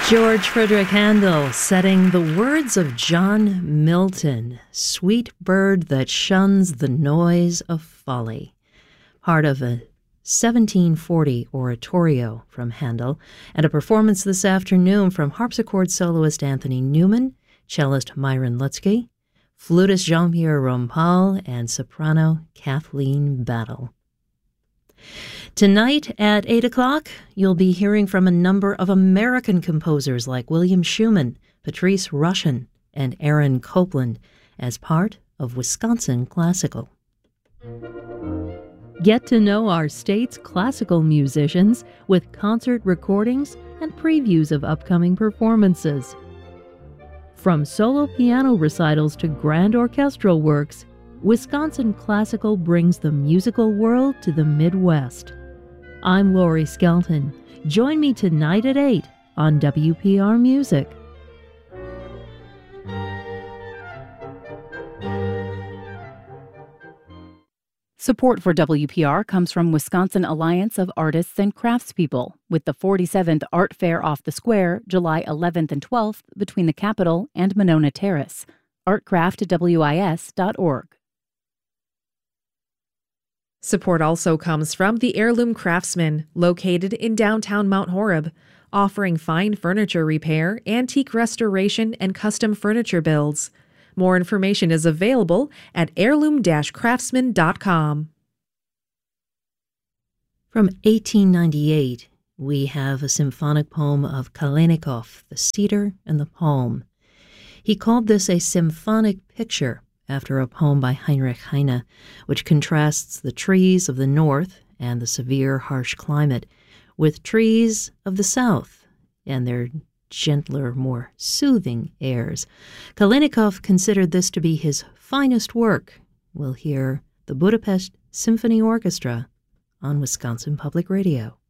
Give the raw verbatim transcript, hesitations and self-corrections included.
George Frederick Handel setting the words of John Milton, "Sweet bird that shuns the noise of folly," part of a seventeen forty oratorio from Handel, and a performance this afternoon from harpsichord soloist Anthony Newman, cellist Myron Lutzke, flutist Jean-Pierre Rompal, and soprano Kathleen Battle. Tonight at eight o'clock, you'll be hearing from a number of American composers like William Schumann, Patrice Rushen, and Aaron Copland as part of Wisconsin Classical. Get to know our state's classical musicians with concert recordings and previews of upcoming performances. From solo piano recitals to grand orchestral works, Wisconsin Classical brings the musical world to the Midwest. I'm Lori Skelton. Join me tonight at eight on W P R Music. Support for W P R comes from Wisconsin Alliance of Artists and Craftspeople, with the forty-seventh Art Fair off the Square, July eleventh and twelfth, between the Capitol and Monona Terrace. art craft w i s dot org. Support also comes from the Heirloom Craftsman, located in downtown Mount Horeb, offering fine furniture repair, antique restoration, and custom furniture builds. More information is available at heirloom dash craftsman dot com. From eighteen ninety-eight, we have a symphonic poem of Kalinikov, The Cedar and the Palm. He called this a symphonic picture after a poem by Heinrich Heine, which contrasts the trees of the north and the severe, harsh climate with trees of the south and their gentler, more soothing airs. Kalinikov considered this to be his finest work. We'll hear the Budapest Symphony Orchestra on Wisconsin Public Radio.